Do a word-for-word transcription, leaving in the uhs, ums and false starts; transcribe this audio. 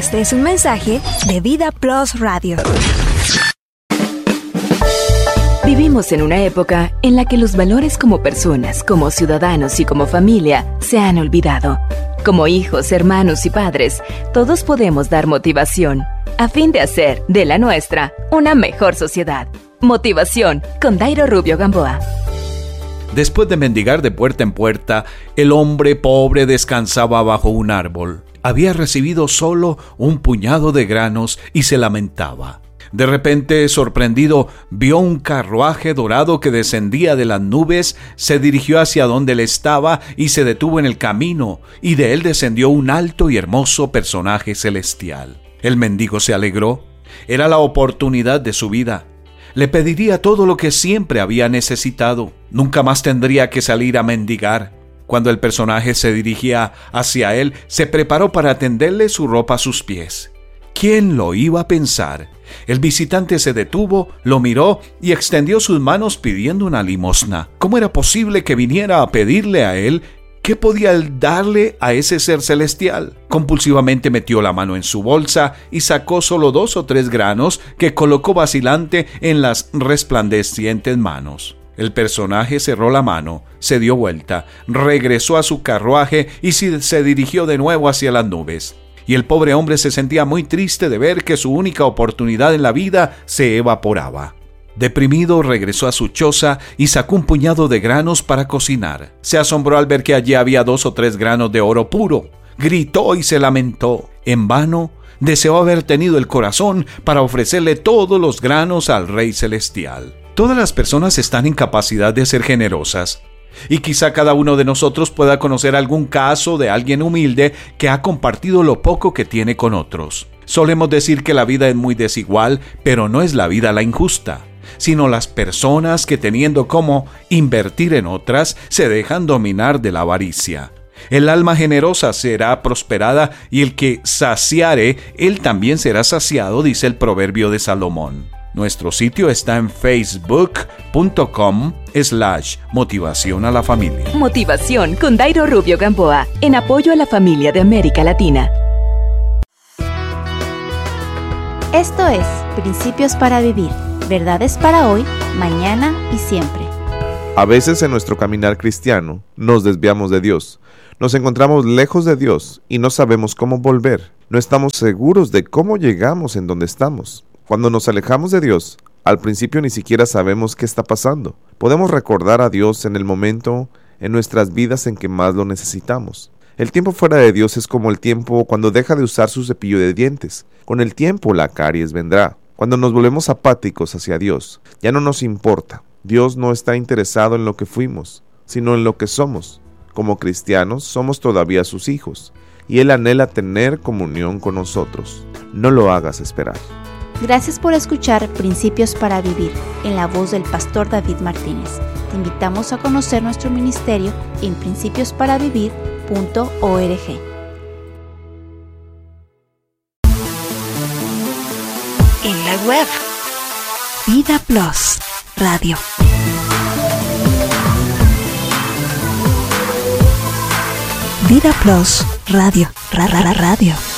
Este es un mensaje de Vida Plus Radio. Vivimos en una época en la que los valores como personas, como ciudadanos y como familia se han olvidado. Como hijos, hermanos y padres, todos podemos dar motivación a fin de hacer de la nuestra una mejor sociedad. Motivación con Dairo Rubio Gamboa. Después de mendigar de puerta en puerta, el hombre pobre descansaba bajo un árbol. Había recibido solo un puñado de granos y se lamentaba. De repente, sorprendido, vio un carruaje dorado que descendía de las nubes, se dirigió hacia donde él estaba y se detuvo en el camino, y de él descendió un alto y hermoso personaje celestial. El mendigo se alegró. Era la oportunidad de su vida. Le pediría todo lo que siempre había necesitado. Nunca más tendría que salir a mendigar. Cuando el personaje se dirigía hacia él, se preparó para tenderle su ropa a sus pies. ¿Quién lo iba a pensar? El visitante se detuvo, lo miró y extendió sus manos pidiendo una limosna. ¿Cómo era posible que viniera a pedirle a él? ¿Qué podía él darle a ese ser celestial? Compulsivamente metió la mano en su bolsa y sacó solo dos o tres granos que colocó vacilante en las resplandecientes manos. El personaje cerró la mano, se dio vuelta, regresó a su carruaje y se dirigió de nuevo hacia las nubes. Y el pobre hombre se sentía muy triste de ver que su única oportunidad en la vida se evaporaba. Deprimido, regresó a su choza y sacó un puñado de granos para cocinar. Se asombró al ver que allí había dos o tres granos de oro puro. Gritó y se lamentó. En vano, deseó haber tenido el corazón para ofrecerle todos los granos al Rey Celestial. Todas las personas están en capacidad de ser generosas. Y quizá cada uno de nosotros pueda conocer algún caso de alguien humilde que ha compartido lo poco que tiene con otros. Solemos decir que la vida es muy desigual, pero no es la vida la injusta, sino las personas que, teniendo cómo invertir en otras, se dejan dominar de la avaricia. El alma generosa será prosperada y el que saciare, él también será saciado, dice el proverbio de Salomón. Nuestro sitio está en facebook.com slash motivación a la familia. Motivación con Dairo Rubio Gamboa, en apoyo a la familia de América Latina. Esto es Principios para Vivir. Verdades para hoy, mañana y siempre. A veces en nuestro caminar cristiano nos desviamos de Dios. Nos encontramos lejos de Dios y no sabemos cómo volver. No estamos seguros de cómo llegamos en donde estamos. Cuando nos alejamos de Dios, al principio ni siquiera sabemos qué está pasando. Podemos recordar a Dios en el momento en nuestras vidas en que más lo necesitamos. El tiempo fuera de Dios es como el tiempo cuando deja de usar su cepillo de dientes. Con el tiempo la caries vendrá. Cuando nos volvemos apáticos hacia Dios, ya no nos importa. Dios no está interesado en lo que fuimos, sino en lo que somos. Como cristianos, somos todavía sus hijos, y Él anhela tener comunión con nosotros. No lo hagas esperar. Gracias por escuchar Principios para Vivir, en la voz del pastor David Martínez. Te invitamos a conocer nuestro ministerio en principios para vivir punto org. En la web, Vida Plus Radio. Vida Plus Radio. Ra, ra, ra, radio.